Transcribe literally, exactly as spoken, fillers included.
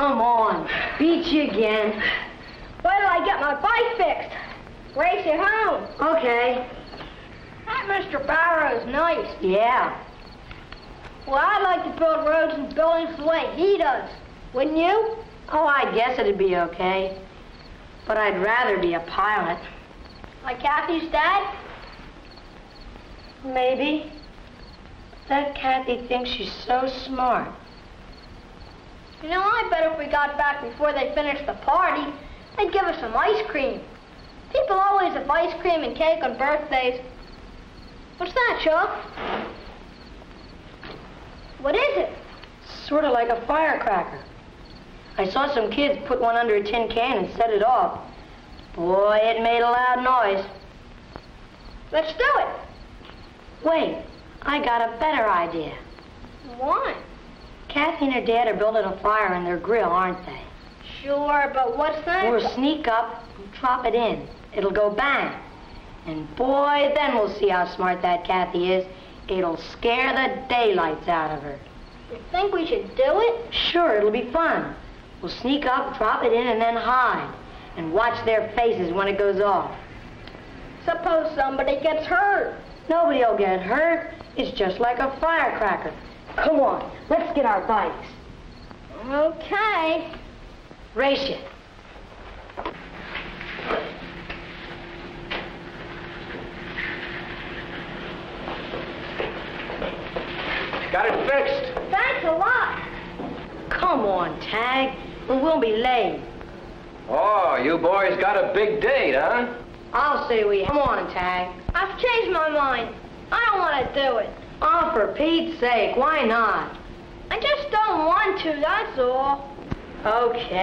Come on. Beat you again. Wait till I get my bike fixed. Race you home. Okay. That Mister Barrow's nice. Yeah. Well, I'd like to build roads and buildings the way he does. Wouldn't you? Oh, I guess it'd be okay. But I'd rather be a pilot. Like Kathy's dad? Maybe. That Kathy thinks she's so smart. You know, I bet if we got back before they finished the party, they'd give us some ice cream. People always have ice cream and cake on birthdays. What's that, Chuck? What is it? Sort of like a firecracker. I saw some kids put one under a tin can and set it off. Boy, it made a loud noise. Let's do it. Wait, I got a better idea. What? Kathy and her dad are building a fire in their grill, aren't they? Sure, but what's that? We'll sneak up and drop it in. It'll go bang. And boy, then we'll see how smart that Kathy is. It'll scare the daylights out of her. You think we should do it? Sure, it'll be fun. We'll sneak up, drop it in, and then hide. And watch their faces when it goes off. Suppose somebody gets hurt. Nobody'll get hurt. It's just like a firecracker. Come on, let's get our bikes. Okay. Race you. Got it fixed. Thanks a lot. Come on, Tag. We won't be late. Oh, you boys got a big date, huh? I'll say we. Come on, Tag. I've changed my mind. I don't want to do it. Oh, for Pete's sake, why not? I just don't want to, that's all. Okay.